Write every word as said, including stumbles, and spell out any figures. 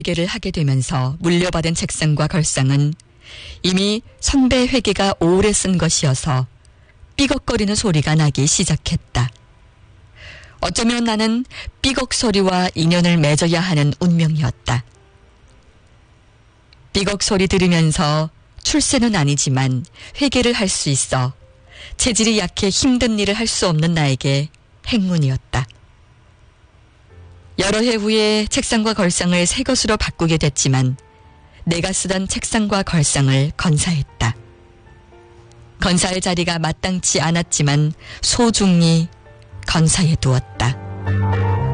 회계를 하게 되면서 물려받은 책상과 걸상은 이미 선배 회계가 오래 쓴 것이어서 삐걱거리는 소리가 나기 시작했다. 어쩌면 나는 삐걱 소리와 인연을 맺어야 하는 운명이었다. 삐걱 소리 들으면서 출세는 아니지만 회계를 할 수 있어 체질이 약해 힘든 일을 할 수 없는 나에게 행운이었다. 여러 해 후에 책상과 걸상을 새 것으로 바꾸게 됐지만 내가 쓰던 책상과 걸상을 건사했다. 건사의 자리가 마땅치 않았지만 소중히 건사해 두었다.